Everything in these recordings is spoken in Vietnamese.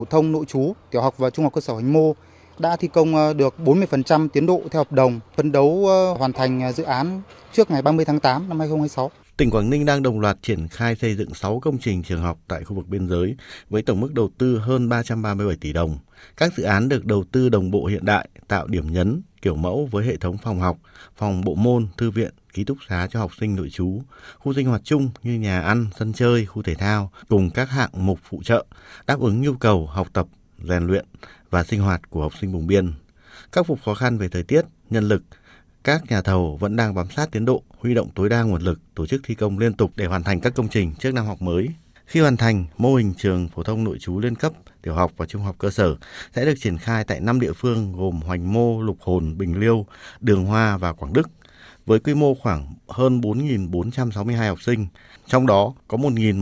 Phổ thông nội trú, tiểu học và trung học cơ sở Hoành Mô đã thi công được 40% tiến độ theo hợp đồng, phấn đấu hoàn thành dự án trước ngày 30 tháng 8 năm 2026. Tỉnh Quảng Ninh đang đồng loạt triển khai xây dựng 6 công trình trường học tại khu vực biên giới với tổng mức đầu tư hơn 337 tỷ đồng. Các dự án được đầu tư đồng bộ hiện đại, tạo điểm nhấn, kiểu mẫu với hệ thống phòng học, phòng bộ môn, thư viện, ký túc xá cho học sinh nội trú, khu sinh hoạt chung như nhà ăn, sân chơi, khu thể thao cùng các hạng mục phụ trợ đáp ứng nhu cầu học tập, rèn luyện và sinh hoạt của học sinh vùng biên. Khắc phục khó khăn về thời tiết, nhân lực, các nhà thầu vẫn đang bám sát tiến độ, huy động tối đa nguồn lực, tổ chức thi công liên tục để hoàn thành các công trình trước năm học mới. Khi hoàn thành, mô hình trường phổ thông nội trú liên cấp, tiểu học và trung học cơ sở sẽ được triển khai tại 5 địa phương gồm Hoành Mô, Lục Hồn, Bình Liêu, Đường Hoa và Quảng Đức, với quy mô khoảng hơn 4.462 học sinh, trong đó có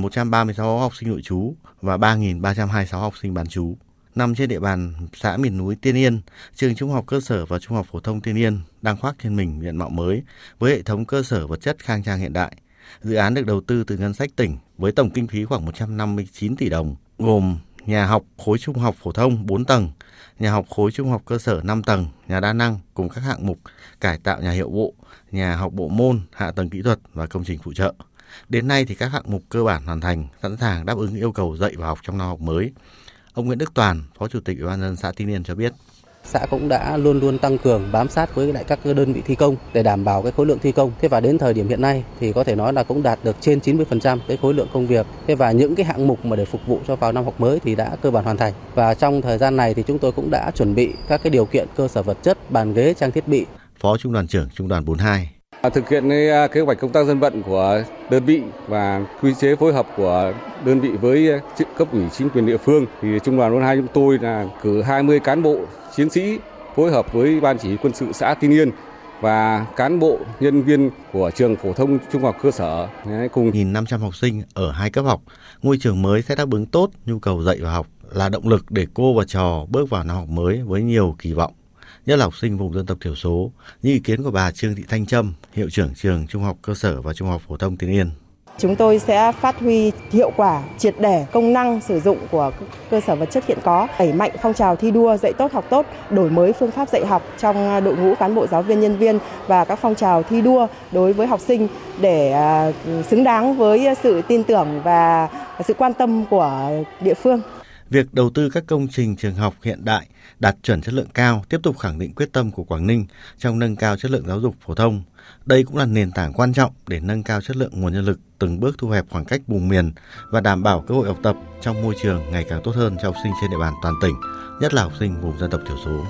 1.136 học sinh nội trú và 3.326 học sinh bán trú. Nằm trên địa bàn xã miền núi Tiên Yên, trường trung học cơ sở và trung học phổ thông Tiên Yên đang khoác trên mình diện mạo mới với hệ thống cơ sở vật chất khang trang hiện đại. Dự án được đầu tư từ ngân sách tỉnh với tổng kinh phí khoảng 159 tỷ đồng, gồm nhà học khối trung học phổ thông 4 tầng, nhà học khối trung học cơ sở 5 tầng, nhà đa năng cùng các hạng mục cải tạo nhà hiệu bộ, nhà học bộ môn, hạ tầng kỹ thuật và công trình phụ trợ. Đến nay thì các hạng mục cơ bản hoàn thành, sẵn sàng đáp ứng yêu cầu dạy và học trong năm học mới. Ông Nguyễn Đức Toàn, Phó Chủ tịch Ủy ban nhân dân xã Tiên Yên cho biết. Xã cũng đã luôn luôn tăng cường bám sát với lại các đơn vị thi công để đảm bảo cái khối lượng thi công. Thế và đến thời điểm hiện nay thì có thể nói là cũng đạt được trên 90% cái khối lượng công việc. Thế và những cái hạng mục mà để phục vụ cho vào năm học mới thì đã cơ bản hoàn thành. Và trong thời gian này thì chúng tôi cũng đã chuẩn bị các cái điều kiện cơ sở vật chất, bàn ghế, trang thiết bị. Phó Trung đoàn trưởng Trung đoàn 42. Thực hiện kế hoạch công tác dân vận của đơn vị và quy chế phối hợp của đơn vị với cấp ủy chính quyền địa phương thì Trung đoàn 42 chúng tôi là cử 20 cán bộ chiến sĩ phối hợp với ban chỉ huy quân sự xã Tiên Yên và cán bộ nhân viên của trường phổ thông trung học cơ sở cùng 1.500 học sinh ở 2 cấp học. Ngôi trường mới sẽ đáp ứng tốt nhu cầu dạy và học, là động lực để cô và trò bước vào năm học mới với nhiều kỳ vọng, nhất là học sinh vùng dân tộc thiểu số, như ý kiến của bà Trương Thị Thanh Trâm, hiệu trưởng trường trung học cơ sở và trung học phổ thông Tiên Yên. Chúng tôi sẽ phát huy hiệu quả, triệt để công năng sử dụng của cơ sở vật chất hiện có, đẩy mạnh phong trào thi đua dạy tốt học tốt, đổi mới phương pháp dạy học trong đội ngũ cán bộ giáo viên nhân viên và các phong trào thi đua đối với học sinh để xứng đáng với sự tin tưởng và sự quan tâm của địa phương. Việc đầu tư các công trình trường học hiện đại đạt chuẩn chất lượng cao tiếp tục khẳng định quyết tâm của Quảng Ninh trong nâng cao chất lượng giáo dục phổ thông. Đây cũng là nền tảng quan trọng để nâng cao chất lượng nguồn nhân lực, từng bước thu hẹp khoảng cách vùng miền và đảm bảo cơ hội học tập trong môi trường ngày càng tốt hơn cho học sinh trên địa bàn toàn tỉnh, nhất là học sinh vùng dân tộc thiểu số.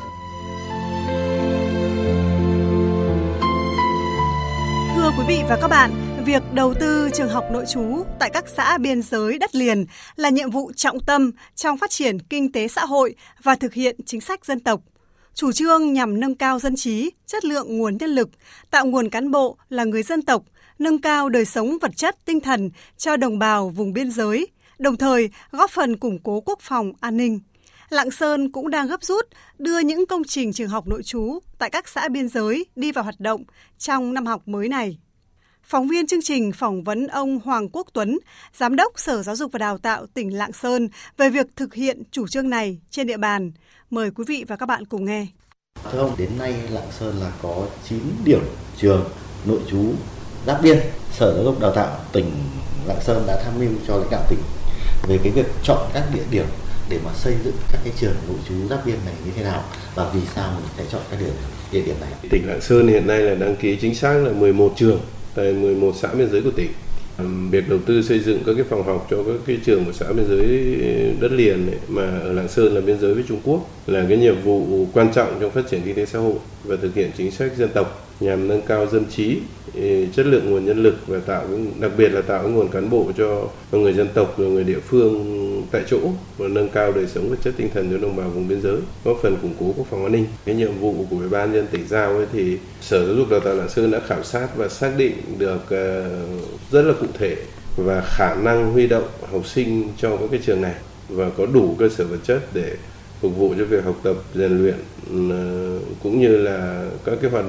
Thưa quý vị và các bạn, việc đầu tư trường học nội trú tại các xã biên giới đất liền là nhiệm vụ trọng tâm trong phát triển kinh tế xã hội và thực hiện chính sách dân tộc. Chủ trương nhằm nâng cao dân trí, chất lượng nguồn nhân lực, tạo nguồn cán bộ là người dân tộc, nâng cao đời sống vật chất tinh thần cho đồng bào vùng biên giới, đồng thời góp phần củng cố quốc phòng an ninh. Lạng Sơn cũng đang gấp rút đưa những công trình trường học nội trú tại các xã biên giới đi vào hoạt động trong năm học mới này. Phóng viên chương trình phỏng vấn ông Hoàng Quốc Tuấn, Giám đốc Sở Giáo dục và Đào tạo tỉnh Lạng Sơn về việc thực hiện chủ trương này trên địa bàn. Mời quý vị và các bạn cùng nghe. Thưa ông, đến nay Lạng Sơn là có 9 điểm trường nội trú giáp biên. Sở Giáo dục Đào tạo tỉnh Lạng Sơn đã tham mưu cho lãnh đạo tỉnh về cái việc chọn các địa điểm để mà xây dựng các cái trường nội trú giáp biên này như thế nào và vì sao mình sẽ chọn các địa điểm này. Tỉnh Lạng Sơn hiện nay là đăng ký chính xác là 11 trường tại 11 xã biên giới của tỉnh. Việc đầu tư xây dựng các cái phòng học cho các cái trường của xã biên giới đất liền ấy, mà ở Lạng Sơn là biên giới với Trung Quốc là cái nhiệm vụ quan trọng trong phát triển kinh tế xã hội và thực hiện chính sách dân tộc nhằm nâng cao dân trí, chất lượng nguồn nhân lực và đặc biệt là tạo nguồn cán bộ cho người dân tộc và người địa phương tại chỗ và nâng cao đời sống vật chất tinh thần cho đồng bào vùng biên giới, góp phần củng cố quốc phòng an ninh. Cái nhiệm vụ của Ủy ban nhân dân tỉnh giao ấy thì Sở Giáo dục Đào tạo Lạng Sơn đã khảo sát và xác định được rất là cụ thể và khả năng huy động học sinh trong các cái trường này và có đủ cơ sở vật chất để phục vụ cho việc học tập, rèn luyện cũng như là các cái hoạt động